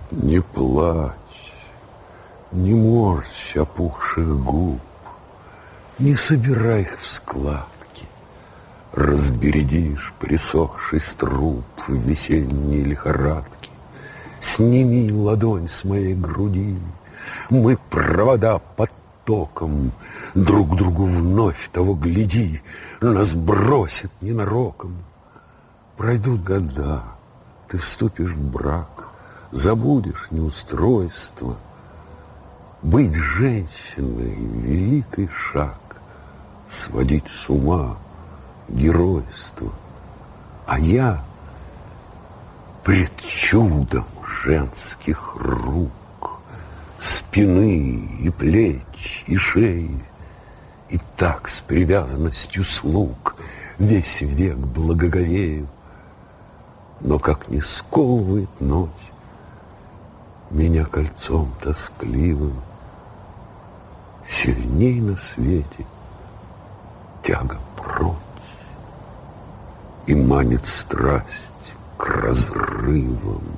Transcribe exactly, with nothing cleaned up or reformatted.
Не плачь, не морщ опухших губ, не собирай их в складки. Разбередишь присохший струп в весенней лихорадке. Сними ладонь с моей груди, мы провода под током, друг другу вновь того гляди, нас бросит ненароком. Пройдут года, ты вступишь в брак, забудешь неустройство. Быть женщиной — великий шаг, сводить с ума геройство. А я пред чудом женских рук, спины и плеч и шеи, и так с привязанностью слуг весь век благоговею. Но как не сковывает ночь меня кольцом тоскливым, сильней на свете тяга прочь, и манит страсть к разрывам.